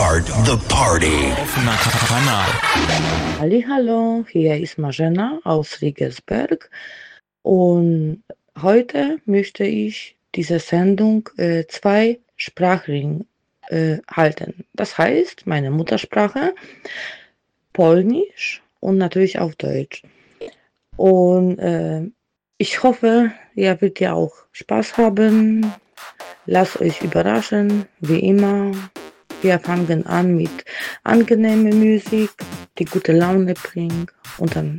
Start the party. Offener Kanal. Hallihallo, hier ist Marzena aus Rigersberg und heute möchte ich diese Sendung zweisprachig halten. Das heißt, meine Muttersprache, Polnisch und natürlich auch Deutsch. Und ich hoffe, ihr werdet ja auch Spaß haben. Lasst euch überraschen, wie immer. Wir fangen an mit angenehmer Musik, die gute Laune bringt und dann